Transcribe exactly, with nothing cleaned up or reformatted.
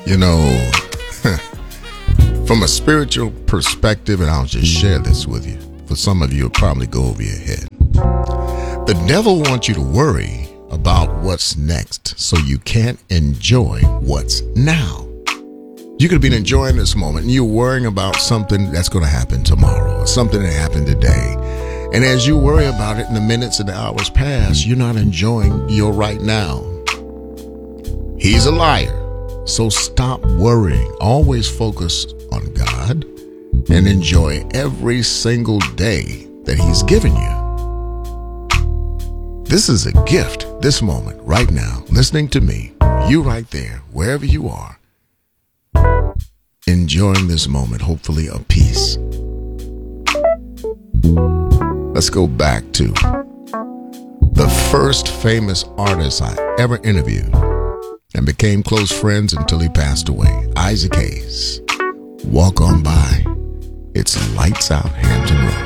You know, from a spiritual perspective, and I'll just share this with you. For some of you, it'll probably go over your head. The devil wants you to worry about what's next so you can't enjoy what's now. You could be enjoying this moment and you're worrying about something that's going to happen tomorrow or something that happened today. And as you worry about it and the minutes and the hours pass, you're not enjoying your right now. He's a liar. So stop worrying. Always focus on God and enjoy every single day that He's given you. This is a gift, this moment, right now, listening to me, you right there, wherever you are, enjoying this moment, hopefully a peace. Let's go back to the first famous artist I ever interviewed and became close friends until he passed away, Isaac Hayes. Walk on by. It's Lights Out Hampton Road.